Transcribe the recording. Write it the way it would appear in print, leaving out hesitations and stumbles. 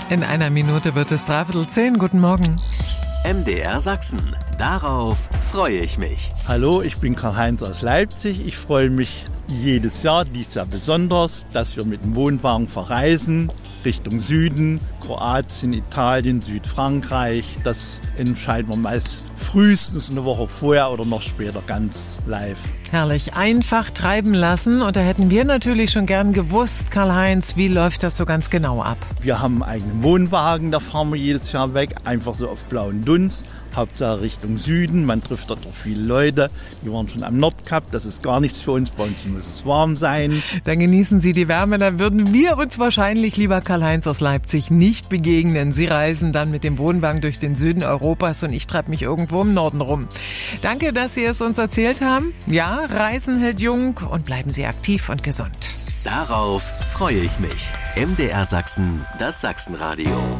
In einer Minute wird es 9:45. Guten Morgen. MDR Sachsen. Darauf freue ich mich. Hallo, ich bin Karl-Heinz aus Leipzig. Ich freue mich jedes Jahr, dies Jahr besonders, dass wir mit dem Wohnwagen verreisen, Richtung Süden, Kroatien, Italien, Südfrankreich. Das entscheiden wir meist frühestens eine Woche vorher oder noch später ganz live. Herrlich, einfach treiben lassen. Und da hätten wir natürlich schon gern gewusst, Karl-Heinz, wie läuft das so ganz genau ab? Wir haben einen eigenen Wohnwagen, da fahren wir jedes Jahr weg, einfach so auf blauen Dunst. Hauptsache Richtung Süden, man trifft dort auch viele Leute. Die waren schon am Nordkap, das ist gar nichts für uns, bei uns muss es warm sein. Dann genießen Sie die Wärme, dann würden wir uns wahrscheinlich, lieber Karl-Heinz aus Leipzig, nicht begegnen. Sie reisen dann mit dem Wohnwagen durch den Süden Europas und ich treibe mich irgendwo im Norden rum. Danke, dass Sie es uns erzählt haben. Ja, Reisen hält jung und bleiben Sie aktiv und gesund. Darauf freue ich mich. MDR Sachsen, das Sachsenradio.